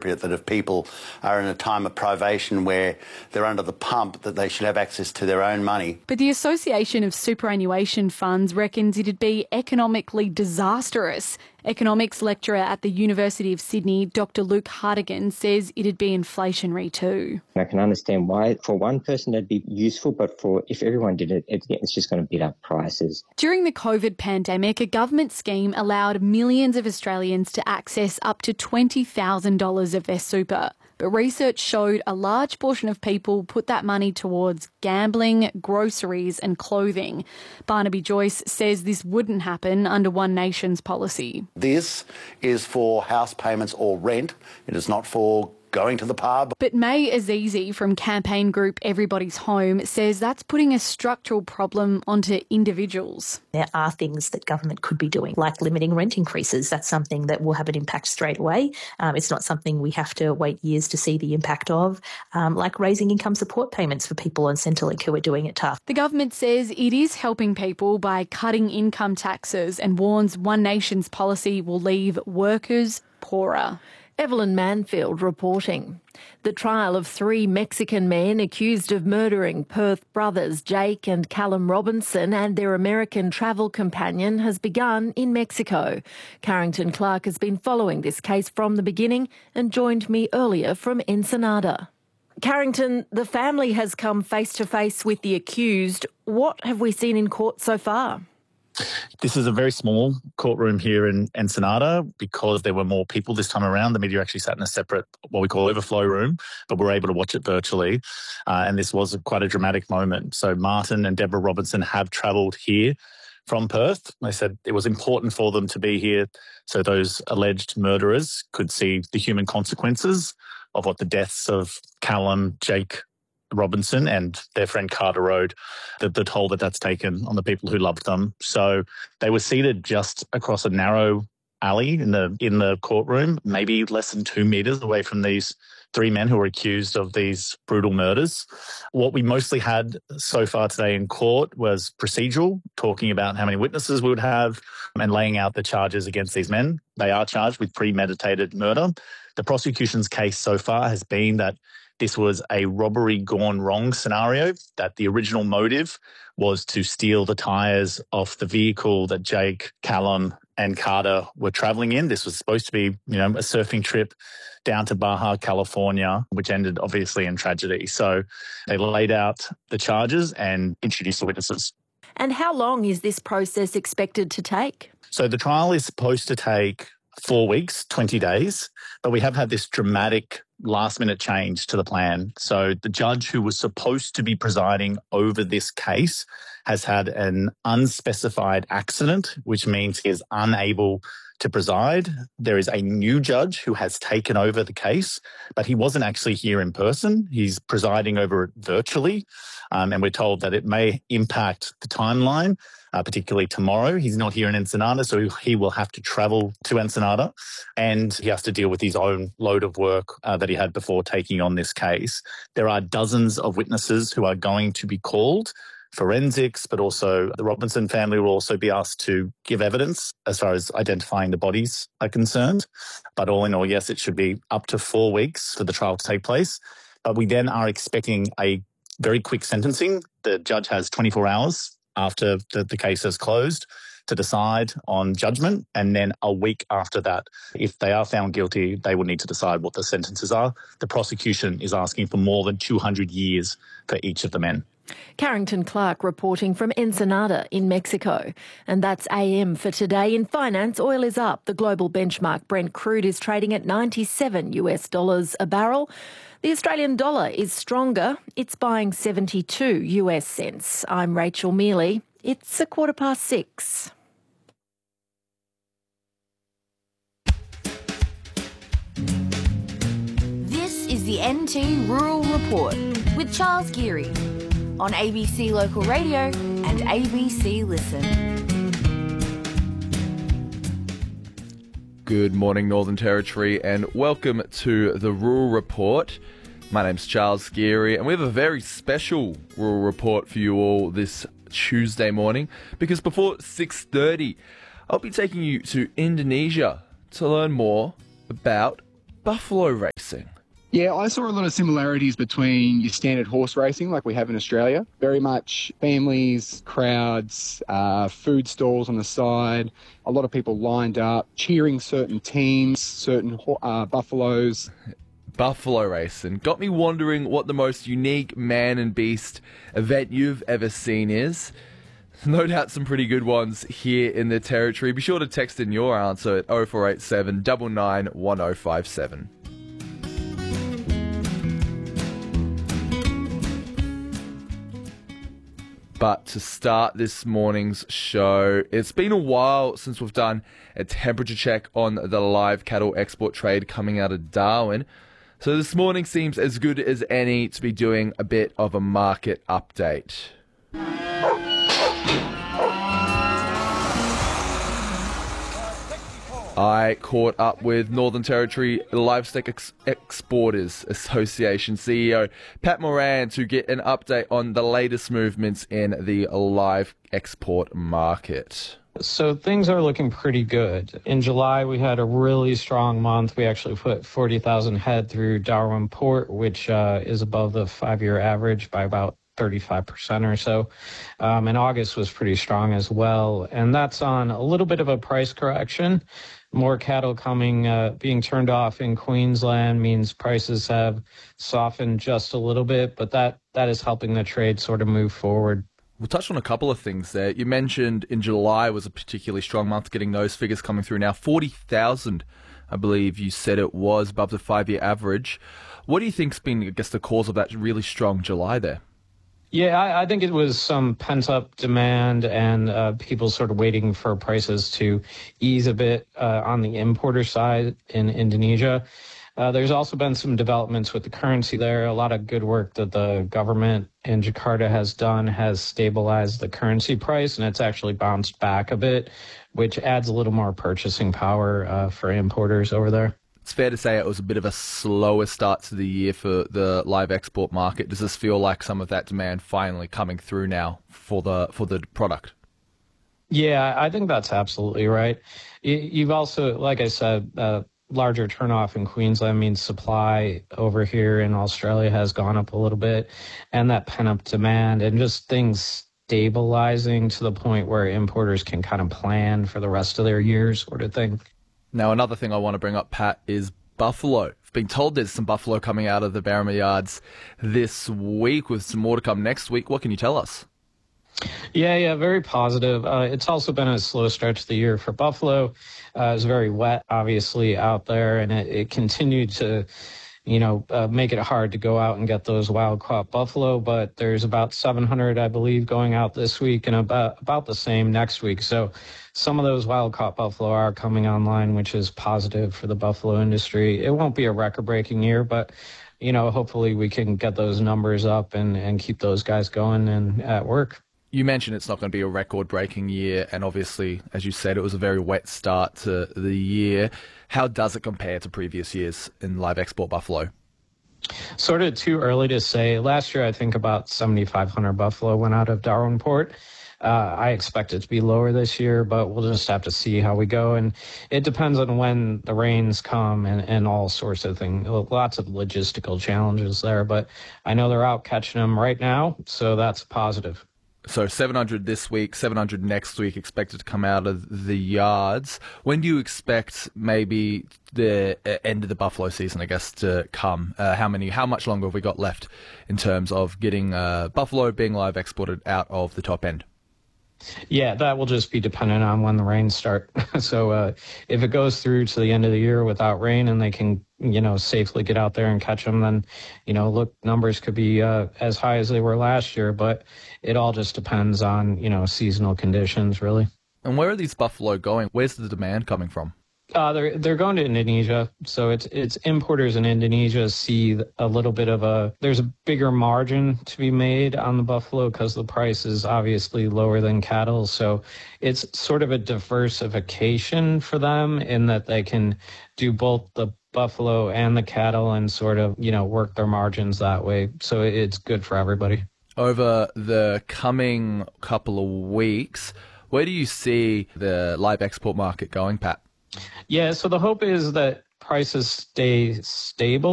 appropriate that if people are in a time of privation where they're under the pump, that they should have access to their own money. But the Association of Superannuation Funds reckons it'd be economically disastrous. Economics lecturer at the University of Sydney, Dr Luke Hartigan, says it'd be inflationary too. I can understand why for one person it'd be useful, but if everyone did it, it's just going to beat up prices. During the COVID pandemic, a government scheme allowed millions of Australians to access up to $20,000 of their super. But research showed a large portion of people put that money towards gambling, groceries and clothing. Barnaby Joyce says this wouldn't happen under One Nation's policy. This is for house payments or rent. It is not for going to the pub. But May Azizi from campaign group Everybody's Home says that's putting a structural problem onto individuals. There are things that government could be doing, like limiting rent increases. That's something that will have an impact straight away. It's not something we have to wait years to see the impact of, like raising income support payments for people on Centrelink who are doing it tough. The government says it is helping people by cutting income taxes and warns One Nation's policy will leave workers poorer. Evelyn Manfield reporting. The trial of 3 Mexican men accused of murdering Perth brothers Jake and Callum Robinson and their American travel companion has begun in Mexico. Carrington Clark has been following this case from the beginning and joined me earlier from Ensenada. Carrington, the family has come face to face with the accused. What have we seen in court so far? This is a very small courtroom here in Ensenada because there were more people this time around. The media actually sat in a separate, what we call overflow room, but we're able to watch it virtually. And this was quite a dramatic moment. So Martin and Deborah Robinson have travelled here from Perth. They said it was important for them to be here so those alleged murderers could see the human consequences of what the deaths of Callum, Jake Robinson and their friend Carter Road, the toll that's taken on the people who loved them. So they were seated just across a narrow alley in the courtroom, maybe less than 2 metres away from these 3 men who were accused of these brutal murders. What we mostly had so far today in court was procedural, talking about how many witnesses we would have and laying out the charges against these men. They are charged with premeditated murder. The prosecution's case so far has been that this was a robbery gone wrong scenario, that the original motive was to steal the tyres off the vehicle that Jake, Callum and Carter were travelling in. This was supposed to be, a surfing trip down to Baja, California, which ended obviously in tragedy. So they laid out the charges and introduced the witnesses. And how long is this process expected to take? So the trial is supposed to take 4 weeks, 20 days, but we have had this dramatic last-minute change to the plan. So the judge who was supposed to be presiding over this case has had an unspecified accident, which means he is unable to preside. There is a new judge who has taken over the case, but he wasn't actually here in person. He's presiding over it virtually, and we're told that it may impact the timeline, particularly tomorrow. He's not here in Ensenada, so he will have to travel to Ensenada, and he has to deal with his own load of work that he had before taking on this case. There are dozens of witnesses who are going to be called, forensics, but also the Robinson family will also be asked to give evidence as far as identifying the bodies are concerned. But all in all, yes, it should be up to 4 weeks for the trial to take place. But we then are expecting a very quick sentencing. The judge has 24 hours after the case is closed to decide on judgment. And then a week after that, if they are found guilty, they will need to decide what the sentences are. The prosecution is asking for more than 200 years for each of the men. Carrington Clark reporting from Ensenada in Mexico. And that's AM for today. In finance, oil is up. The global benchmark Brent crude is trading at $97 a barrel. The Australian dollar is stronger. It's buying 72 US cents. I'm Rachel Mealy. It's 6:15. This is the NT Rural Report with Charles Geary on ABC Local Radio and ABC Listen. Good morning, Northern Territory, and welcome to the Rural Report. My name's Charles Geary, and we have a very special Rural Report for you all this Tuesday morning, because before 6:30, I'll be taking you to Indonesia to learn more about buffalo racing? Yeah, I saw a lot of similarities between your standard horse racing like we have in Australia. Very much families, crowds, food stalls on the side, a lot of people lined up, cheering certain teams, certain buffaloes. Buffalo racing. Got me wondering what the most unique man and beast event you've ever seen is. No doubt some pretty good ones here in the Territory. Be sure to text in your answer at 0487 99 1057. But to start this morning's show, it's been a while since we've done a temperature check on the live cattle export trade coming out of Darwin. So this morning seems as good as any to be doing a bit of a market update. I caught up with Northern Territory Livestock Exporters Association CEO Pat Moran to get an update on the latest movements in the live export market. So things are looking pretty good. In July, we had a really strong month. We actually put 40,000 head through Darwin Port, which is above the 5-year average by about 35% or so. And August was pretty strong as well. And that's on a little bit of a price correction. More cattle being turned off in Queensland means prices have softened just a little bit, but that is helping the trade sort of move forward. We'll touch on a couple of things there. You mentioned in July was a particularly strong month, getting those figures coming through now. 40,000, I believe you said it was, above the 5-year average. What do you think's been, I guess, the cause of that really strong July there? Yeah, I think it was some pent-up demand and people sort of waiting for prices to ease a bit on the importer side in Indonesia. There's also been some developments with the currency there. A lot of good work that the government in Jakarta has done has stabilized the currency price, and it's actually bounced back a bit, which adds a little more purchasing power for importers over there. It's fair to say it was a bit of a slower start to the year for the live export market. Does this feel like some of that demand finally coming through now for the product? Yeah, I think that's absolutely right. You've also, like I said, larger turnoff in Queensland means supply over here in Australia has gone up a little bit, and that pent-up demand and just things stabilizing to the point where importers can kind of plan for the rest of their year sort of thing. Now, another thing I want to bring up, Pat, is buffalo. I've been told there's some buffalo coming out of the Berrima yards this week with some more to come next week. What can you tell us? Yeah, very positive. It's also been a slow start to the year for buffalo. It was very wet, obviously, out there, and it continued to, make it hard to go out and get those wild-caught buffalo, but there's about 700, I believe, going out this week and about the same next week. So some of those wild-caught buffalo are coming online, which is positive for the buffalo industry. It won't be a record-breaking year, but, hopefully we can get those numbers up and keep those guys going and at work. You mentioned it's not going to be a record-breaking year, and obviously, as you said, it was a very wet start to the year. How does it compare to previous years in live export buffalo? Sort of too early to say. Last year, I think about 7,500 buffalo went out of Darwin Port. I expect it to be lower this year, but we'll just have to see how we go. And it depends on when the rains come and all sorts of things. Lots of logistical challenges there, but I know they're out catching them right now, so that's positive. So 700 this week, 700 next week, expected to come out of the yards. When do you expect maybe the end of the buffalo season, I guess, to come? How much longer have we got left in terms of getting buffalo being live exported out of the top end? Yeah, that will just be dependent on when the rains start. So if it goes through to the end of the year without rain and they can, safely get out there and catch them, then, numbers could be as high as they were last year. But it all just depends on, seasonal conditions, really. And where are these buffalo going? Where's the demand coming from? They're going to Indonesia. So it's importers in Indonesia see a little bit of there's a bigger margin to be made on the buffalo because the price is obviously lower than cattle. So it's sort of a diversification for them in that they can do both the buffalo and the cattle and sort of, work their margins that way. So it's good for everybody. Over the coming couple of weeks, where do you see the live export market going, Pat? Yeah, so the hope is that prices stay stable